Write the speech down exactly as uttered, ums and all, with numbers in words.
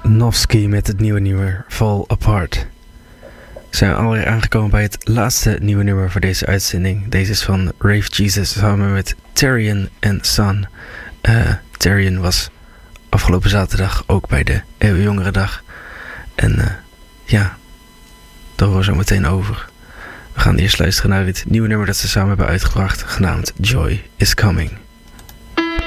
Nofsky met het nieuwe nummer Fall Apart. We zijn alweer aangekomen bij het laatste nieuwe nummer voor deze uitzending. Deze is van Rave Jesus samen met Terrian en Son. Uh, Terrian was afgelopen zaterdag ook bij de Eeuwenjongerendag. En uh, ja, daar horen we zo meteen over. We gaan eerst luisteren naar dit nieuwe nummer dat ze samen hebben uitgebracht, genaamd Joy is Coming.